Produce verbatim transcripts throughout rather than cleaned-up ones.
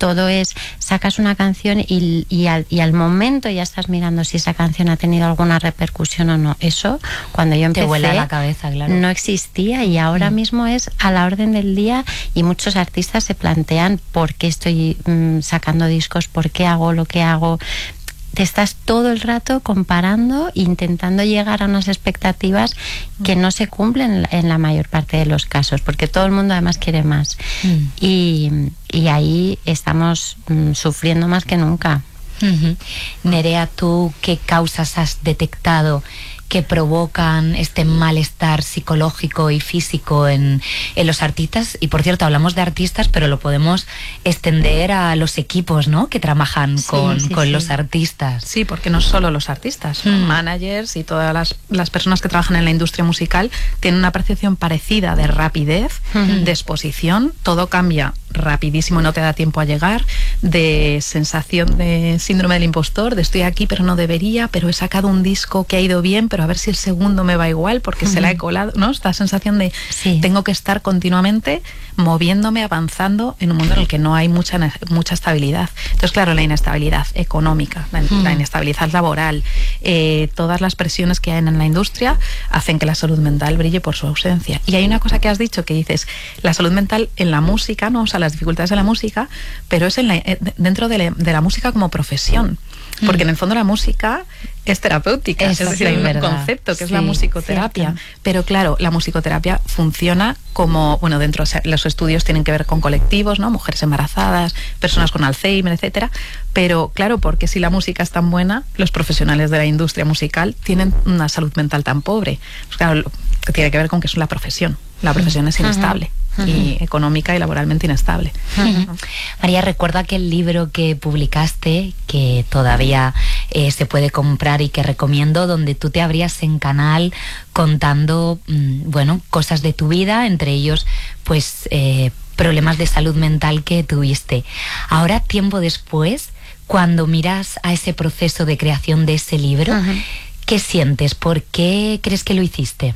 todo es, sacas una canción y, y, al, y al momento ya estás mirando si esa canción ha tenido alguna repercusión o no. Eso, cuando yo empecé, te vuela la cabeza, claro. No existía, y ahora mm. mismo es a la orden del día, y muchos artistas se plantean por qué estoy mm, sacando discos, por qué hago lo que hago. Te estás todo el rato comparando, intentando llegar a unas expectativas que no se cumplen en la mayor parte de los casos, porque todo el mundo además quiere más. Mm. Y, y ahí estamos mm, sufriendo más que nunca. Uh-huh. Nerea, ¿tú qué causas has detectado que provocan este malestar psicológico y físico en, en los artistas? Y por cierto, hablamos de artistas, pero lo podemos extender a los equipos, ¿no?, que trabajan sí, con, sí, con sí. los artistas. Sí, porque no solo los artistas, mm. managers y todas las, las personas que trabajan en la industria musical tienen una percepción parecida de rapidez, mm. de exposición. Todo cambia rapidísimo y no te da tiempo a llegar, de sensación de síndrome del impostor, de estoy aquí pero no debería, pero he sacado un disco que ha ido bien, pero a ver si el segundo me va igual porque uh-huh. se la he colado, ¿no? Esta sensación de sí. tengo que estar continuamente moviéndome, avanzando en un mundo en el que no hay mucha, mucha estabilidad. Entonces, claro, la inestabilidad económica, la, uh-huh. la inestabilidad laboral, eh, todas las presiones que hay en la industria hacen que la salud mental brille por su ausencia. Y hay una cosa que has dicho que dices, la salud mental en la música, ¿no? O sea, las dificultades de la música, pero es en la, dentro de la, de la música como profesión. Porque en el fondo la música es terapéutica, Eso es decir, hay un verdad. concepto que sí, es la musicoterapia, cierto. Pero claro, la musicoterapia funciona como, bueno, dentro de los estudios tienen que ver con colectivos, ¿no? Mujeres embarazadas, personas con Alzheimer, etcétera, pero claro, porque si la música es tan buena, los profesionales de la industria musical tienen una salud mental tan pobre. Pues claro, tiene que ver con que es la profesión, la profesión es inestable. Uh-huh. Y económica y laboralmente inestable. Uh-huh. María, recuerda que el libro que publicaste, que todavía eh, se puede comprar y que recomiendo, donde tú te abrías en canal contando, mmm, bueno, cosas de tu vida, entre ellos, pues, eh, problemas de salud mental que tuviste. Ahora, tiempo después, cuando miras a ese proceso de creación de ese libro, uh-huh. ¿qué sientes? ¿Por qué crees que lo hiciste?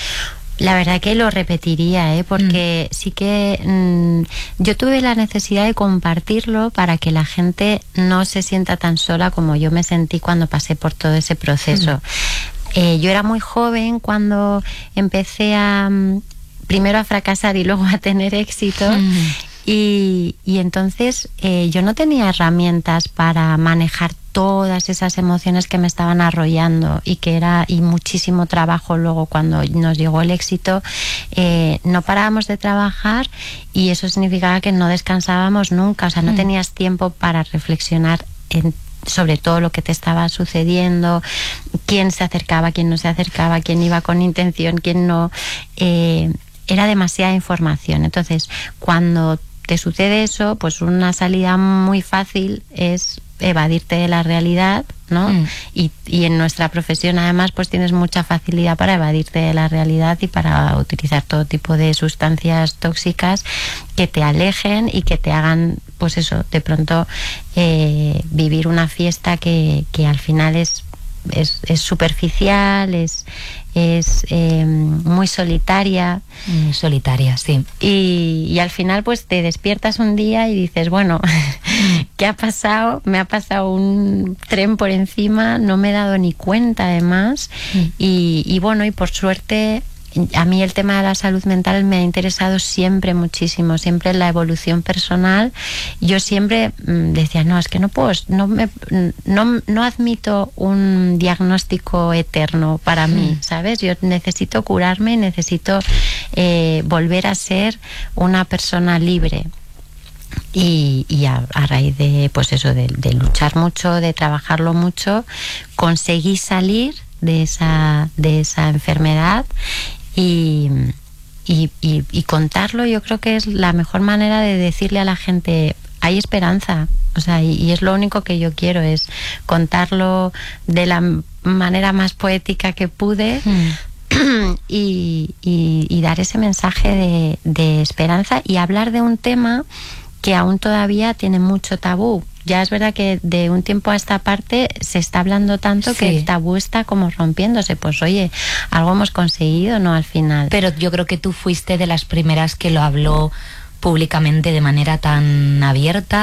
La verdad que lo repetiría, ¿eh? Porque mm. sí que mmm, yo tuve la necesidad de compartirlo para que la gente no se sienta tan sola como yo me sentí cuando pasé por todo ese proceso. Mm. Eh, yo era muy joven cuando empecé a primero a fracasar y luego a tener éxito. Mm. Y, y entonces eh, yo no tenía herramientas para manejar todas esas emociones que me estaban arrollando y que era y muchísimo trabajo. Luego cuando nos llegó el éxito eh, no parábamos de trabajar y eso significaba que no descansábamos nunca, o sea, no mm. tenías tiempo para reflexionar en sobre todo lo que te estaba sucediendo, quién se acercaba, quién no se acercaba, quién iba con intención, quién no. Eh, era demasiada información. Entonces, cuando te sucede eso, pues una salida muy fácil es evadirte de la realidad, ¿no? Mm. Y, y en nuestra profesión además pues tienes mucha facilidad para evadirte de la realidad y para utilizar todo tipo de sustancias tóxicas que te alejen y que te hagan, pues eso, de pronto eh, vivir una fiesta que, que al final es es, es superficial, es es eh, muy solitaria. Mm, solitaria, sí. Y, y al final pues te despiertas un día y dices, bueno, ¿qué ha pasado? Me ha pasado un tren por encima, no me he dado ni cuenta además. Mm. Y, y bueno, y por suerte a mí el tema de la salud mental me ha interesado siempre muchísimo, siempre la evolución personal. Yo siempre mmm, decía, no, es que no puedo, no, me, no, no admito un diagnóstico eterno para mí, ¿sabes? Yo necesito curarme, necesito eh, volver a ser una persona libre. Y, y a, a raíz de, pues eso, de, de luchar mucho, de trabajarlo mucho, conseguí salir de esa, de esa enfermedad. Y, y, y, y contarlo, yo creo que es la mejor manera de decirle a la gente, hay esperanza, o sea, y, y es lo único que yo quiero, es contarlo de la manera más poética que pude. Mm. y, y, y dar ese mensaje de, de esperanza y hablar de un tema que aún todavía tiene mucho tabú. Ya es verdad que de un tiempo a esta parte se está hablando tanto, sí, que el tabú está como rompiéndose. Pues oye, algo hemos conseguido, ¿no? Al final. Pero yo creo que tú fuiste de las primeras que lo habló públicamente de manera tan abierta.